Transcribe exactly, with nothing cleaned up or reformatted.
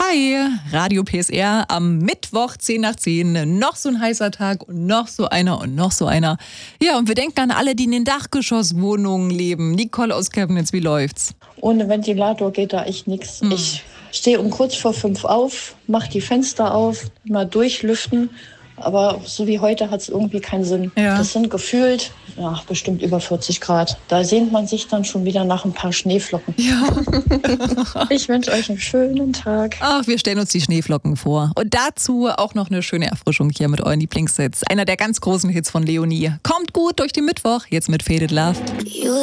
Hi, Radio P S R am Mittwoch zehn nach zehn. Noch so ein heißer Tag und noch so einer und noch so einer. Ja, und wir denken an alle, die in den Dachgeschosswohnungen leben. Nicole aus Chemnitz, wie läuft's? Ohne Ventilator geht da echt nichts. Hm. Ich stehe um kurz vor fünf auf, mache die Fenster auf, mal durchlüften. Aber so wie heute hat es irgendwie keinen Sinn. Ja. Das sind gefühlt ja, bestimmt über vierzig Grad. Da sehnt man sich dann schon wieder nach ein paar Schneeflocken. Ja. Ich wünsche euch einen schönen Tag. Ach, wir stellen uns die Schneeflocken vor. Und dazu auch noch eine schöne Erfrischung hier mit euren Lieblingshits. Einer der ganz großen Hits von Leonie. Kommt gut durch den Mittwoch, jetzt mit Faded Love.